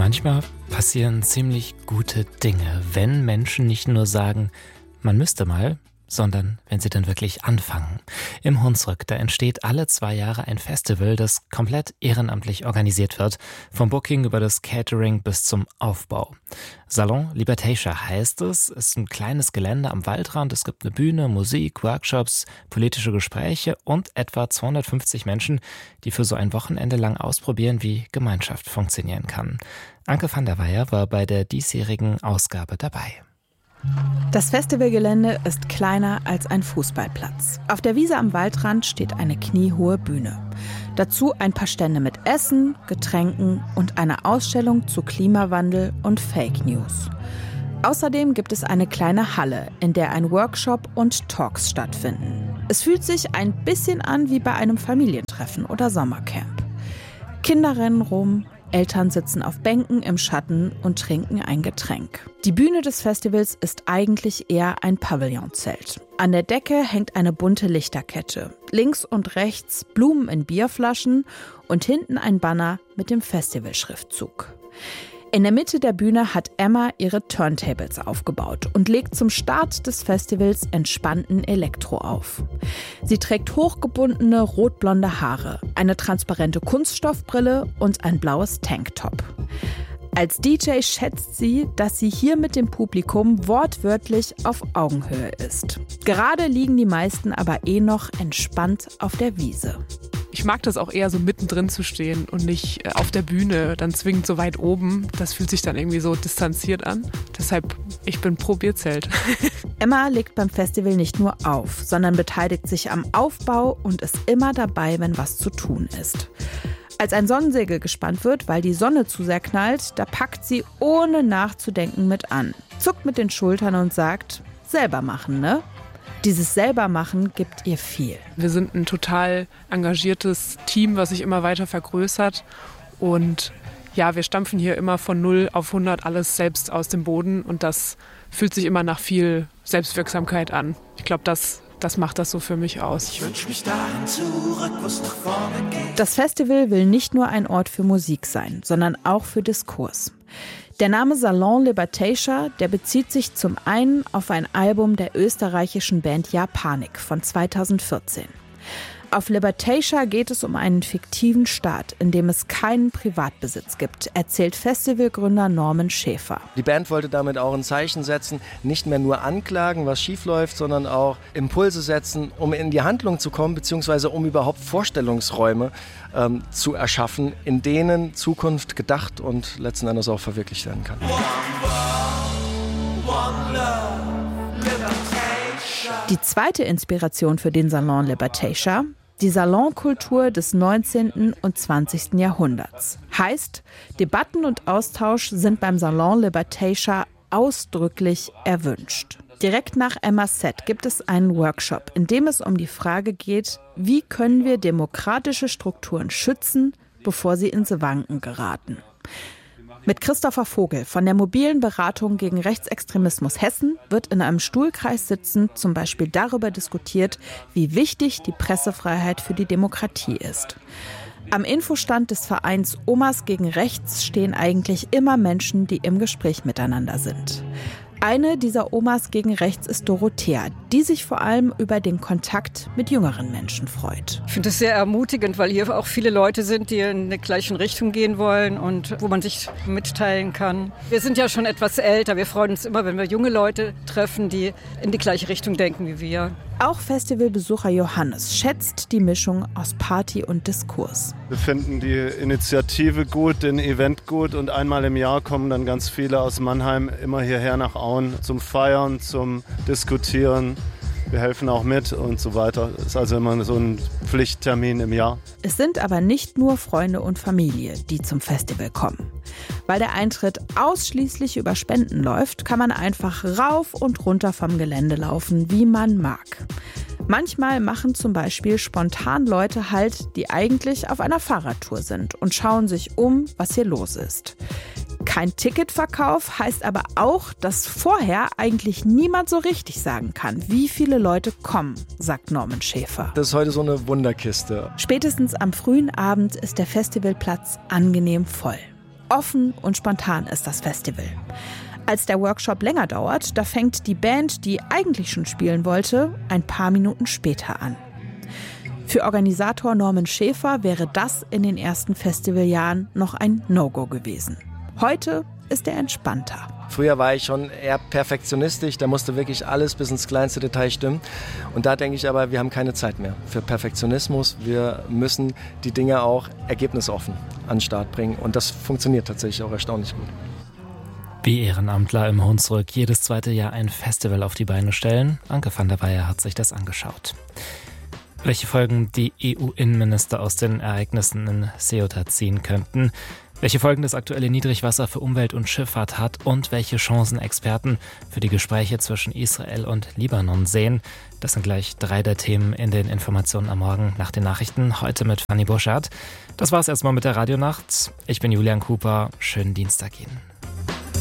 Manchmal passieren ziemlich gute Dinge, wenn Menschen nicht nur sagen, man müsste mal, sondern wenn sie dann wirklich anfangen. Im Hunsrück, da entsteht alle 2 Jahre ein Festival, das komplett ehrenamtlich organisiert wird, vom Booking über das Catering bis zum Aufbau. Salon Libertatia heißt es, ist ein kleines Gelände am Waldrand, es gibt eine Bühne, Musik, Workshops, politische Gespräche und etwa 250 Menschen, die für so ein Wochenende lang ausprobieren, wie Gemeinschaft funktionieren kann. Anke van der Weyer war bei der diesjährigen Ausgabe dabei. Das Festivalgelände ist kleiner als ein Fußballplatz. Auf der Wiese am Waldrand steht eine kniehohe Bühne. Dazu ein paar Stände mit Essen, Getränken und eine Ausstellung zu Klimawandel und Fake News. Außerdem gibt es eine kleine Halle, in der ein Workshop und Talks stattfinden. Es fühlt sich ein bisschen an wie bei einem Familientreffen oder Sommercamp. Kinder rennen rum, Eltern sitzen auf Bänken im Schatten und trinken ein Getränk. Die Bühne des Festivals ist eigentlich eher ein Pavillonzelt. An der Decke hängt eine bunte Lichterkette. Links und rechts Blumen in Bierflaschen und hinten ein Banner mit dem Festivalschriftzug. In der Mitte der Bühne hat Emma ihre Turntables aufgebaut und legt zum Start des Festivals entspannten Elektro auf. Sie trägt hochgebundene rotblonde Haare, eine transparente Kunststoffbrille und ein blaues Tanktop. Als DJ schätzt sie, dass sie hier mit dem Publikum wortwörtlich auf Augenhöhe ist. Gerade liegen die meisten aber noch entspannt auf der Wiese. Ich mag das auch eher so mittendrin zu stehen und nicht auf der Bühne, dann zwingend so weit oben. Das fühlt sich dann irgendwie so distanziert an. Deshalb, ich bin pro Bierzelt. Emma legt beim Festival nicht nur auf, sondern beteiligt sich am Aufbau und ist immer dabei, wenn was zu tun ist. Als ein Sonnensegel gespannt wird, weil die Sonne zu sehr knallt, da packt sie ohne nachzudenken mit an, zuckt mit den Schultern und sagt, selber machen, ne? Dieses Selbermachen gibt ihr viel. Wir sind ein total engagiertes Team, was sich immer weiter vergrößert. Und ja, wir stampfen hier immer von 0 auf 100 alles selbst aus dem Boden. Und das fühlt sich immer nach viel Selbstwirksamkeit an. Ich glaube, das macht das so für mich aus. Ich wünsch mich dahin zurück, wo es nach vorne geht. Das Festival will nicht nur ein Ort für Musik sein, sondern auch für Diskurs. Der Name Salon Libertatia, der bezieht sich zum einen auf ein Album der österreichischen Band Japanik von 2014. Auf Libertatia geht es um einen fiktiven Staat, in dem es keinen Privatbesitz gibt, erzählt Festivalgründer Norman Schäfer. Die Band wollte damit auch ein Zeichen setzen, nicht mehr nur anklagen, was schiefläuft, sondern auch Impulse setzen, um in die Handlung zu kommen, beziehungsweise um überhaupt Vorstellungsräume zu erschaffen, in denen Zukunft gedacht und letzten Endes auch verwirklicht werden kann. Die zweite Inspiration für den Salon Libertatia: die Salonkultur des 19. und 20. Jahrhunderts. Heißt, Debatten und Austausch sind beim Salon Libertatia ausdrücklich erwünscht. Direkt nach Emmas Set gibt es einen Workshop, in dem es um die Frage geht, wie können wir demokratische Strukturen schützen, bevor sie ins Wanken geraten. Mit Christopher Vogel von der mobilen Beratung gegen Rechtsextremismus Hessen wird in einem Stuhlkreis sitzend zum Beispiel darüber diskutiert, wie wichtig die Pressefreiheit für die Demokratie ist. Am Infostand des Vereins Omas gegen Rechts stehen eigentlich immer Menschen, die im Gespräch miteinander sind. Eine dieser Omas gegen Rechts ist Dorothea, die sich vor allem über den Kontakt mit jüngeren Menschen freut. Ich finde es sehr ermutigend, weil hier auch viele Leute sind, die in der gleichen Richtung gehen wollen und wo man sich mitteilen kann. Wir sind ja schon etwas älter. Wir freuen uns immer, wenn wir junge Leute treffen, die in die gleiche Richtung denken wie wir. Auch Festivalbesucher Johannes schätzt die Mischung aus Party und Diskurs. Wir finden die Initiative gut, den Event gut und einmal im Jahr kommen dann ganz viele aus Mannheim immer hierher nach Auen zum Feiern, zum Diskutieren. Wir helfen auch mit und so weiter. Das ist also immer so ein Pflichttermin im Jahr. Es sind aber nicht nur Freunde und Familie, die zum Festival kommen. Weil der Eintritt ausschließlich über Spenden läuft, kann man einfach rauf und runter vom Gelände laufen, wie man mag. Manchmal machen zum Beispiel spontan Leute Halt, die eigentlich auf einer Fahrradtour sind und schauen sich um, was hier los ist. Kein Ticketverkauf heißt aber auch, dass vorher eigentlich niemand so richtig sagen kann, wie viele Leute kommen, sagt Norman Schäfer. Das ist heute so eine Wunderkiste. Spätestens am frühen Abend ist der Festivalplatz angenehm voll. Offen und spontan ist das Festival. Als der Workshop länger dauert, da fängt die Band, die eigentlich schon spielen wollte, ein paar Minuten später an. Für Organisator Norman Schäfer wäre das in den ersten Festivaljahren noch ein No-Go gewesen. Heute ist er entspannter. Früher war ich schon eher perfektionistisch, da musste wirklich alles bis ins kleinste Detail stimmen. Und da denke ich aber, wir haben keine Zeit mehr für Perfektionismus. Wir müssen die Dinge auch ergebnisoffen an den Start bringen. Und das funktioniert tatsächlich auch erstaunlich gut. Wie Ehrenamtler im Hunsrück jedes zweite Jahr ein Festival auf die Beine stellen, Anke van der Weyer hat sich das angeschaut. Welche Folgen die EU-Innenminister aus den Ereignissen in Ceuta ziehen könnten, welche Folgen das aktuelle Niedrigwasser für Umwelt und Schifffahrt hat und welche Chancen Experten für die Gespräche zwischen Israel und Libanon sehen. Das sind gleich 3 der Themen in den Informationen am Morgen nach den Nachrichten. Heute mit Fanny Burschardt. Das war's erstmal mit der Radionacht. Ich bin Julian Cooper. Schönen Dienstag Ihnen.